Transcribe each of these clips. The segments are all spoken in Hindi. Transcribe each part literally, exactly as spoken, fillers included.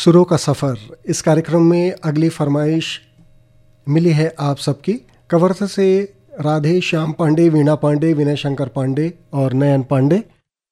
सुरों का सफ़र। इस कार्यक्रम में अगली फरमाइश मिली है आप सबकी। कवर्थ से राधे श्याम पांडे, वीणा पांडे, विनय शंकर पांडे और नयन पांडे।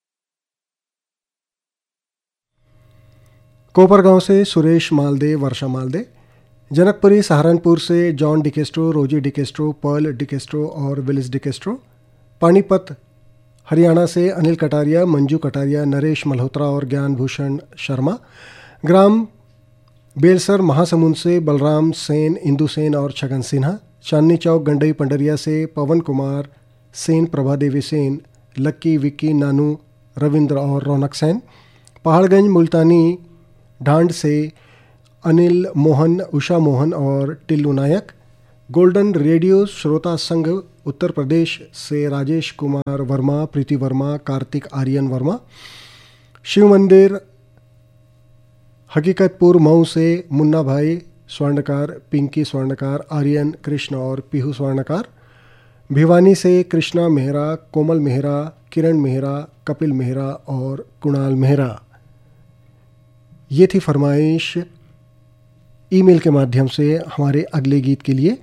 कोपरगांव से सुरेश मालदे, वर्षा मालदे। जनकपुरी सहारनपुर से जॉन डिकेस्ट्रो, रोजी डिकेस्ट्रो, पर्ल डिकेस्ट्रो और विलिस डिकेस्ट्रो। पानीपत हरियाणा से अनिल कटारिया, मंजू कटारिया, नरेश मल्होत्रा और ज्ञान भूषण शर्मा। ग्राम बेलसर महासमुंद से बलराम सेन, इंदु सेन और छगन सिन्हा। चांदनी चौक गंडई पंडरिया से पवन कुमार सेन, प्रभा देवी सेन, लक्की, विक्की, नानू, रविंद्र और रौनक सेन। पहाड़गंज मुल्तानी ढांड से अनिल मोहन, उषा मोहन और टिल्लू नायक। गोल्डन रेडियो श्रोता संघ उत्तर प्रदेश से राजेश कुमार वर्मा, प्रीति वर्मा, कार्तिक आर्यन वर्मा। शिव मंदिर हकीकतपुर मऊ से मुन्ना भाई स्वर्णकार, पिंकी स्वर्णकार, आर्यन, कृष्ण और पीहू स्वर्णकार। भिवानी से कृष्णा मेहरा, कोमल मेहरा, किरण मेहरा, कपिल मेहरा और कुणाल मेहरा। ये थी फरमाइश ईमेल के माध्यम से हमारे अगले गीत के लिए।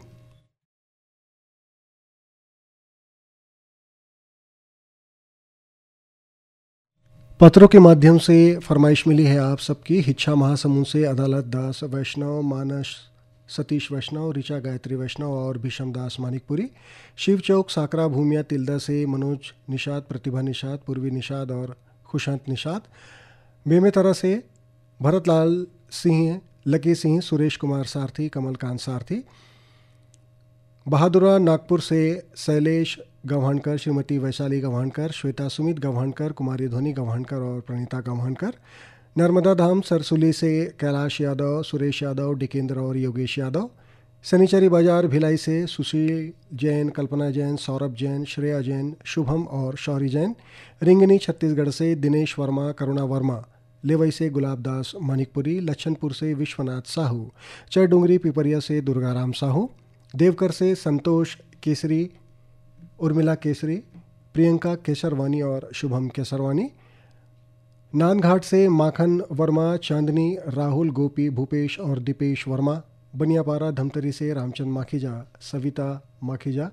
पत्रों के माध्यम से फरमाइश मिली है आप सबकी। हिच्छा महासमुंद से अदालत दास वैष्णव, मानस सतीश वैष्णव, ऋचा गायत्री वैष्णव और भीषम दास मानिकपुरी। शिव चौक साकरा भूमिया तिल्दा से मनोज निषाद, प्रतिभा निषाद, पूर्वी निषाद और खुशंत निषाद। बेमेतरा से भरतलाल सिंह, लकी सिंह, सुरेश कुमार सारथी, कमलकांत सारथी। बहादुरा नागपुर से शैलेश गव्हाणकर, श्रीमती वैशाली गव्हाणकर, श्वेता सुमित गव्हाणकर, कुमारी ध्वनि गव्हाणकर और प्रणीता गव्हाणकर। नर्मदा धाम सरसुली से कैलाश यादव, सुरेश यादव, डिकेंद्र और योगेश यादव। शनिचरी बाजार भिलाई से सुशील जैन, कल्पना जैन, सौरभ जैन, श्रेया जैन, शुभम और शौरी जैन। रिंगनी छत्तीसगढ़ से दिनेश वर्मा, करुणा वर्मा। लेवई से गुलाब दास मानिकपुरी। लच्छनपुर से विश्वनाथ साहू। चरडुंगरी पिपरिया से दुर्गाराम साहू। देवकर से संतोष केसरी, उर्मिला केसरी, प्रियंका केसरवानी और शुभम केसरवानी। नानघाट से माखन वर्मा, चांदनी, राहुल, गोपी, भूपेश और दीपेश वर्मा। बनियापारा धमतरी से रामचंद माखीजा, सविता माखीजा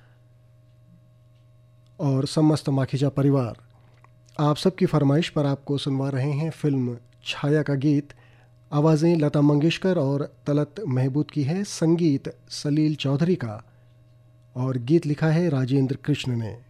और समस्त माखीजा परिवार। आप सबकी फरमाइश पर आपको सुनवा रहे हैं फिल्म छाया का गीत। आवाज़ें लता मंगेशकर और तलत महबूद की है, संगीत सलील चौधरी का और गीत लिखा है राजेंद्र कृष्ण ने।